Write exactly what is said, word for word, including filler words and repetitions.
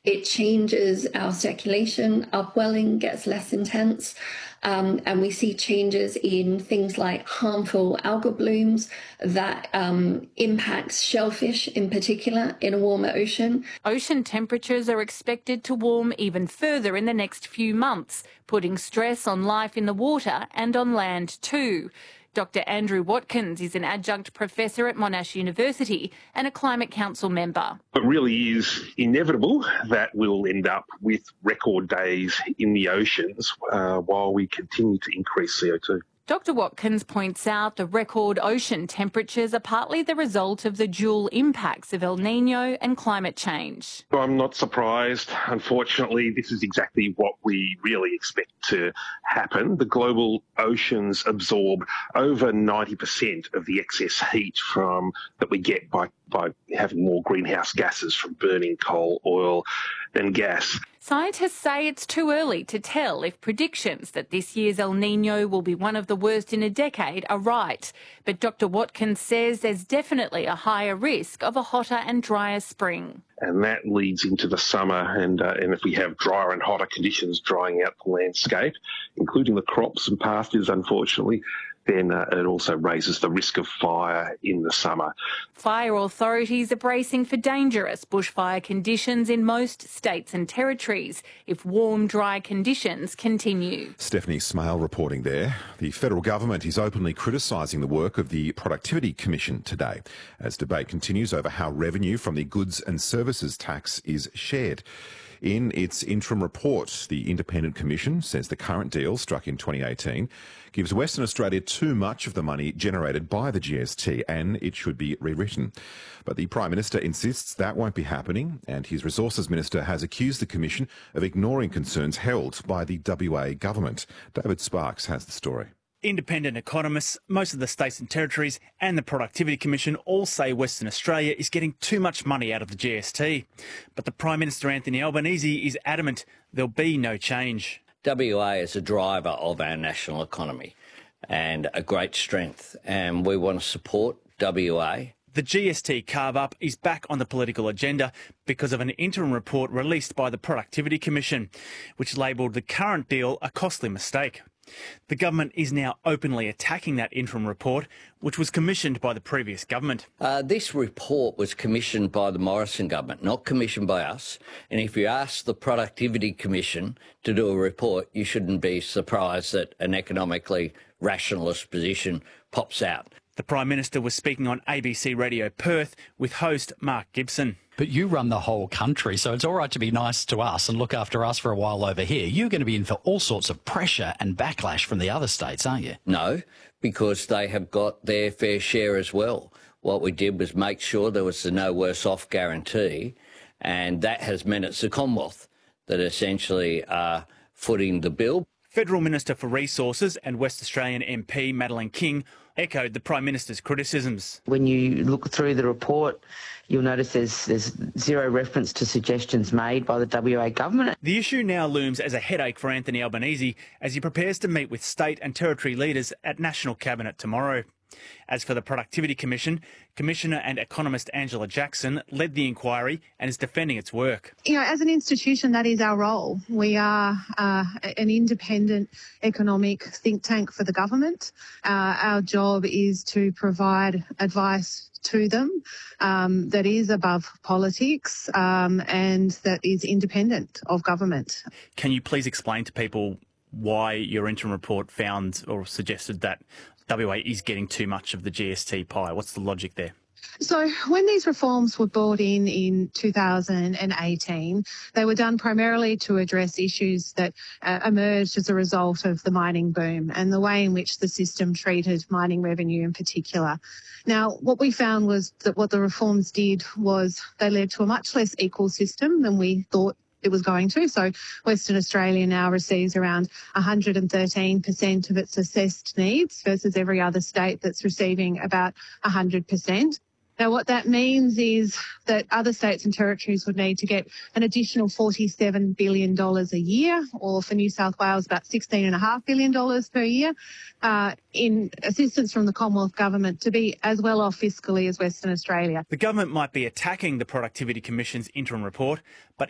It changes our circulation, upwelling gets less intense, um, and we see changes in things like harmful algal blooms that um, impacts shellfish in particular in a warmer ocean. Ocean temperatures are expected to warm even further in the next few months, putting stress on life in the water and on land too. Doctor Andrew Watkins is an adjunct professor at Monash University and a Climate Council member. It really is inevitable that we'll end up with record days in the oceans uh, while we continue to increase C O two. Doctor Watkins points out the record ocean temperatures are partly the result of the dual impacts of El Nino and climate change. I'm not surprised. Unfortunately, this is exactly what we really expect to happen. The global oceans absorb over ninety percent of the excess heat from that we get by, by having more greenhouse gases from burning coal, oil and gas. Scientists say it's too early to tell if predictions that this year's El Nino will be one of the worst in a decade are right. But Doctor Watkins says there's definitely a higher risk of a hotter and drier spring. And that leads into the summer, and uh, and if we have drier and hotter conditions drying out the landscape, including the crops and pastures, unfortunately, then uh, it also raises the risk of fire in the summer. Fire authorities are bracing for dangerous bushfire conditions in most states and territories if warm, dry conditions continue. Stephanie Smale reporting there. The federal government is openly criticising the work of the Productivity Commission today as debate continues over how revenue from the goods and services tax is shared. In its interim report, the Independent Commission says the current deal, struck in twenty eighteen, gives Western Australia too much of the money generated by the G S T and it should be rewritten. But the Prime Minister insists that won't be happening, and his Resources Minister has accused the Commission of ignoring concerns held by the W A government. David Sparks has the story. Independent economists, most of the states and territories and the Productivity Commission all say Western Australia is getting too much money out of the G S T. But the Prime Minister Anthony Albanese is adamant there'll be no change. W A is a driver of our national economy and a great strength, and we want to support W A. The G S T carve-up is back on the political agenda because of an interim report released by the Productivity Commission, which labelled the current deal a costly mistake. The government is now openly attacking that interim report, which was commissioned by the previous government. Uh, this report was commissioned by the Morrison government, not commissioned by us. And if you ask the Productivity Commission to do a report, you shouldn't be surprised that an economically rationalist position pops out. The Prime Minister was speaking on A B C Radio Perth with host Mark Gibson. But you run the whole country, so it's all right to be nice to us and look after us for a while over here. You're going to be in for all sorts of pressure and backlash from the other states, aren't you? No, because they have got their fair share as well. What we did was make sure there was the no worse off guarantee, and that has meant it's the Commonwealth that essentially are footing the bill. Federal Minister for Resources and West Australian M P Madeleine King echoed the Prime Minister's criticisms. When you look through the report, you'll notice there's, there's zero reference to suggestions made by the W A government. The issue now looms as a headache for Anthony Albanese as he prepares to meet with state and territory leaders at National Cabinet tomorrow. As for the Productivity Commission, Commissioner and economist Angela Jackson led the inquiry and is defending its work. You know, as an institution, that is our role. We are uh, an independent economic think tank for the government. Uh, our job is to provide advice to them um, that is above politics um, and that is independent of government. Can you please explain to people why your interim report found or suggested that W A is getting too much of the G S T pie? What's the logic there? So when these reforms were brought in in two thousand eighteen, they were done primarily to address issues that uh, emerged as a result of the mining boom and the way in which the system treated mining revenue in particular. Now, what we found was that what the reforms did was they led to a much less equal system than we thought it was going to. So Western Australia now receives around one hundred thirteen percent of its assessed needs versus every other state that's receiving about one hundred percent. Now, what that means is that other states and territories would need to get an additional forty-seven billion dollars a year, or for New South Wales, about sixteen point five billion dollars per year, uh, in assistance from the Commonwealth Government to be as well off fiscally as Western Australia. The government might be attacking the Productivity Commission's interim report, but